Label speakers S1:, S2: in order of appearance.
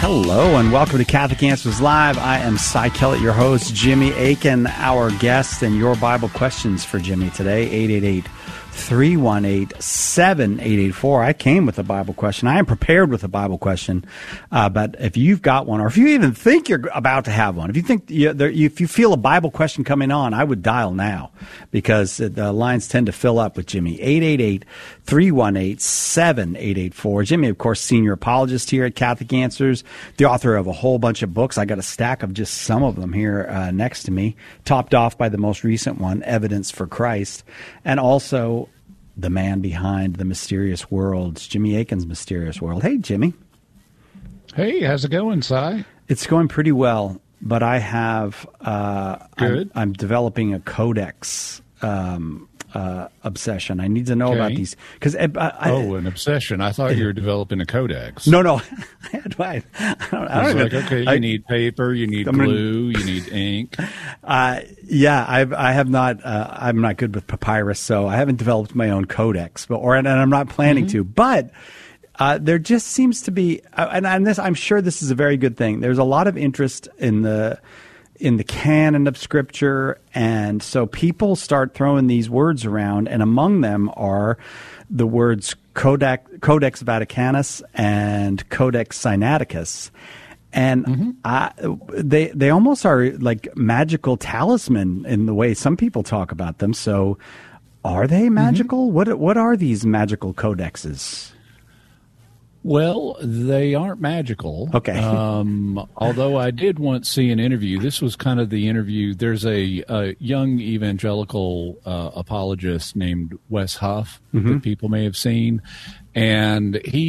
S1: Hello and welcome to Catholic Answers Live. I am Cy Kellett, your host, Jimmy Akin, our guest, and your Bible questions for Jimmy today, 888-318-7884. I came with a Bible question. I am prepared with a Bible question, but if you've got one, or if you even think you're about to have one, if you think if you feel a Bible question coming on, I would dial now because the lines tend to fill up with Jimmy. 888-318-7884. Jimmy, of course, senior apologist here at Catholic Answers, the author of a whole bunch of books. I got a stack of just some of them here next to me, topped off by the most recent one, Evidence for Christ, and also the man behind The Mysterious Worlds, Jimmy Akin's Mysterious World. Hey, Jimmy.
S2: Hey, how's it going, Cy?
S1: It's going pretty well, but I have
S2: Good.
S1: I'm developing a codex obsession. I need to know about these because
S2: an obsession. I thought you were developing a codex.
S1: No.
S2: I was like, okay, you need paper, you need glue, you need ink.
S1: Yeah, I have not. I'm not good with papyrus, so I haven't developed my own codex, and I'm not planning to. But there just seems to be, and this, I'm sure this is a very good thing. There's a lot of interest in the canon of Scripture, and so people start throwing these words around, and among them are the words Codex Vaticanus and Codex Sinaiticus. And they almost are like magical talisman in the way some people talk about them. So are they magical? What are these magical codexes?
S2: Well, they aren't magical.
S1: Okay.
S2: Although I did once see an interview. This was kind of the interview. There's a young evangelical apologist named Wes Huff that people may have seen. And he